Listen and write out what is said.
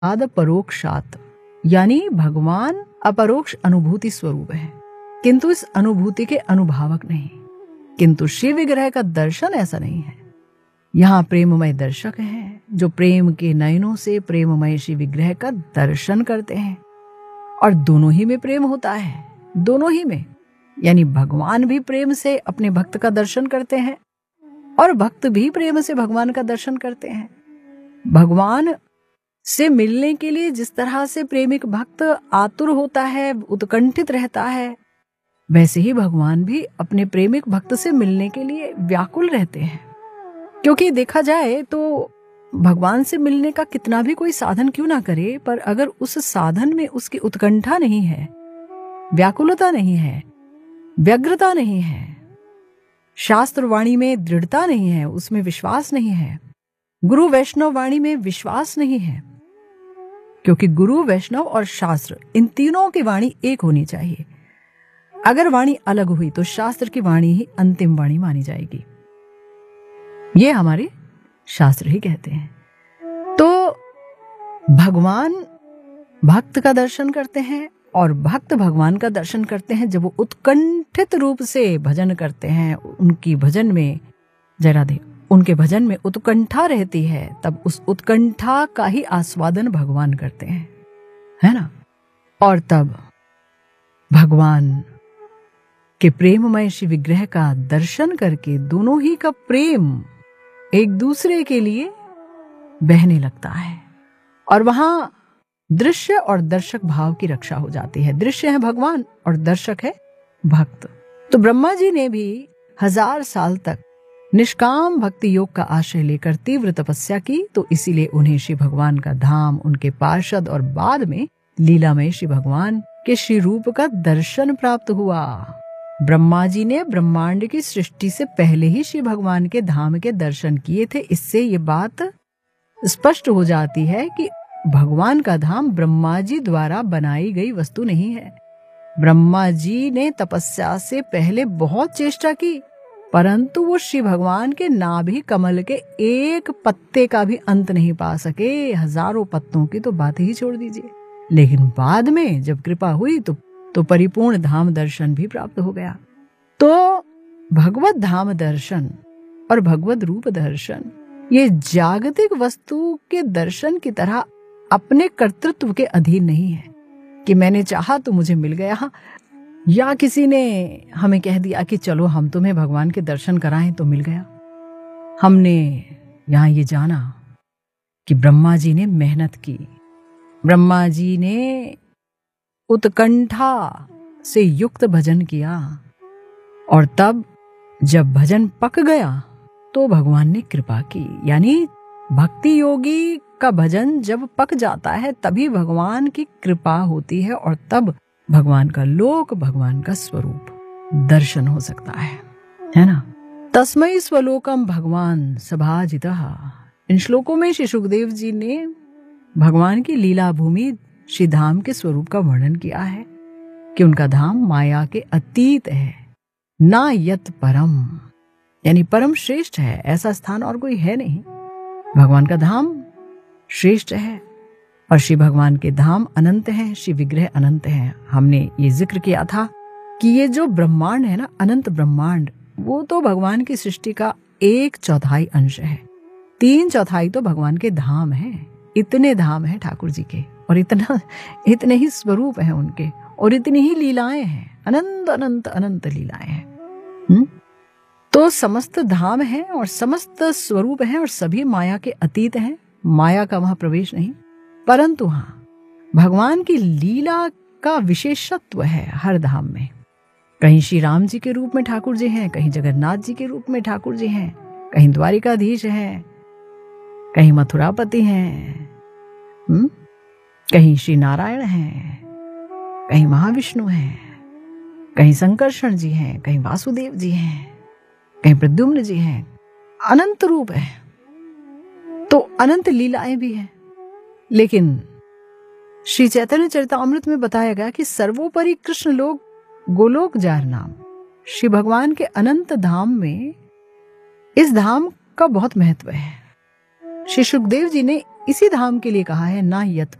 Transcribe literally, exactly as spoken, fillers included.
आद परोक्षात, यानी भगवान अपरोक्ष अनुभूति स्वरूप है, किंतु इस अनुभूति के अनुभावक नहीं। किंतु शिव विग्रह का दर्शन ऐसा नहीं है। यहाँ प्रेममय दर्शक हैं जो प्रेम के नयनों से प्रेममय शिव विग्रह का दर्शन करते हैं, और दोनों ही में प्रेम होता है, दोनों ही में, यानी भगवान भी प्रेम से अपने भक्त का दर्शन करते हैं और भक्त भी प्रेम से भगवान का दर्शन करते हैं। भगवान से मिलने के लिए जिस तरह से प्रेमिक भक्त आतुर होता है, उत्कंठित रहता है, वैसे ही भगवान भी अपने प्रेमिक भक्त से मिलने के लिए व्याकुल रहते हैं। क्योंकि देखा जाए तो भगवान से मिलने का कितना भी कोई साधन क्यों ना करे, पर अगर उस साधन में उसकी उत्कंठा नहीं है, व्याकुलता नहीं है, व्यग्रता नहीं है, शास्त्र वाणी में दृढ़ता नहीं है, उसमें विश्वास नहीं है, गुरु वैष्णव वाणी में विश्वास नहीं है, क्योंकि गुरु वैष्णव और शास्त्र इन तीनों की वाणी एक होनी चाहिए। अगर वाणी अलग हुई तो शास्त्र की वाणी ही अंतिम वाणी मानी जाएगी, ये हमारे शास्त्र ही कहते हैं। तो भगवान भक्त का दर्शन करते हैं और भक्त भगवान का दर्शन करते हैं जब वो उत्कंठित रूप से भजन करते हैं। उनकी भजन में जरा देख उनके भजन में उत्कंठा रहती है, तब उस उत्कंठा का ही आस्वादन भगवान करते हैं, है ना। और तब भगवान के प्रेममय शिव विग्रह का दर्शन करके दोनों ही का प्रेम एक दूसरे के लिए बहने लगता है, और वहां दृश्य और दर्शक भाव की रक्षा हो जाती है। दृश्य है भगवान और दर्शक है भक्त। तो ब्रह्मा जी ने भी हजार साल तक निष्काम भक्ति योग का आश्रय लेकर तीव्र तपस्या की, तो इसीलिए उन्हें श्री भगवान का धाम, उनके पार्षद और बाद में लीलामय श्री भगवान के श्री रूप का दर्शन प्राप्त हुआ। ब्रह्मा जी ने ब्रह्मांड की सृष्टि से पहले ही श्री भगवान के धाम के दर्शन किए थे। इससे ये बात स्पष्ट हो जाती है कि भगवान का धाम ब्रह्मा जी द्वारा बनाई गई वस्तु नहीं है। ब्रह्मा जी ने तपस्या से पहले बहुत चेष्टा की, परंतु वो श्री भगवान के नाभि कमल के एक पत्ते का भी अंत नहीं पा सके। हजारों पत्तों की तो बात ही छोड़ दीजिए। लेकिन बाद में जब कृपा हुई तो तो परिपूर्ण धाम दर्शन भी प्राप्त हो गया। तो भगवत धाम दर्शन और भगवत रूप दर्शन ये जागतिक वस्तु के दर्शन की तरह अपने कर्तृत्व के अधीन नहीं है कि मैंने चाहा तो मुझे मिल गया, या किसी ने हमें कह दिया कि चलो हम तुम्हें भगवान के दर्शन कराएं तो मिल गया। हमने यहाँ ये जाना कि ब्रह्मा जी ने मेहनत की, ब्रह्मा जी ने उत्कंठा से युक्त भजन किया, और तब जब भजन पक गया तो भगवान ने कृपा की। यानी भक्ति योगी का भजन जब पक जाता है तभी भगवान की कृपा होती है, और तब भगवान का लोक, भगवान का स्वरूप दर्शन हो सकता है, है ना। तस्मै स्वलोकम भगवान सभाजितः। इन श्लोकों में श्री सुखदेव जी ने भगवान की लीला भूमि श्री धाम के स्वरूप का वर्णन किया है कि उनका धाम माया के अतीत है, ना यत परम, यानी परम श्रेष्ठ है, ऐसा स्थान और कोई है नहीं। भगवान का धाम श्रेष्ठ है और श्री भगवान के धाम अनंत हैं, श्री विग्रह अनंत हैं। हमने ये जिक्र किया था कि ये जो ब्रह्मांड है ना, अनंत ब्रह्मांड, वो तो भगवान की सृष्टि का एक चौथाई अंश है। तीन चौथाई तो भगवान के धाम हैं। इतने धाम हैं ठाकुर जी के, और इतना इतने ही स्वरूप हैं उनके, और इतनी ही लीलाएं हैं, अनंत अनंत अनंत लीलाएं हैं। हुँ? तो समस्त धाम हैं और समस्त स्वरूप हैं, और सभी माया के अतीत हैं। माया का वहां प्रवेश नहीं, परंतु हाँ भगवान की लीला का विशेषत्व है हर धाम में। कहीं श्री राम जी के रूप में ठाकुर जी हैं, कहीं जगन्नाथ जी के रूप में ठाकुर जी हैं, कहीं द्वारिकाधीश हैं, कहीं मथुरापति हैं, हुँ? कहीं श्री नारायण हैं, कहीं महाविष्णु हैं, कहीं संकर्षण जी हैं, कहीं वासुदेव जी हैं, कहीं प्रद्युम्न जी हैं। अनंत रूप है, तो अनंत लीलाएं भी हैं। लेकिन श्री चैतन्य चरितामृत में बताया गया कि सर्वोपरि कृष्ण लोग गोलोक जार नाम, श्री भगवान के अनंत धाम में इस धाम का बहुत महत्व है। श्री सुखदेव जी ने इसी धाम के लिए कहा है ना यत